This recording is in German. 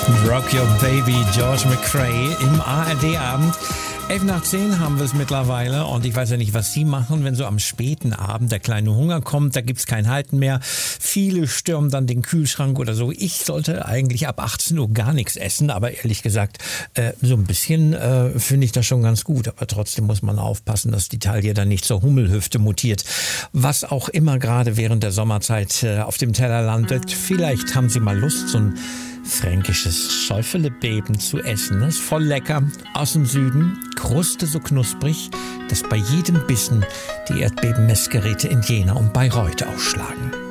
Rock Your Baby, George McCrae im ARD-Abend. 11:10 haben wir es mittlerweile und ich weiß ja nicht, was Sie machen, wenn so am späten Abend der kleine Hunger kommt, da gibt's kein Halten mehr. Viele stürmen dann den Kühlschrank oder so. Ich sollte eigentlich ab 18 Uhr gar nichts essen, aber ehrlich gesagt, so ein bisschen finde ich das schon ganz gut. Aber trotzdem muss man aufpassen, dass die Taille dann nicht zur Hummelhüfte mutiert. Was auch immer gerade während der Sommerzeit auf dem Teller landet. Vielleicht haben Sie mal Lust, so ein fränkisches Schäufelebeben zu essen. Das ist voll lecker. Aus dem Süden. Kruste so knusprig, dass bei jedem Bissen die Erdbebenmessgeräte in Jena und Bayreuth ausschlagen.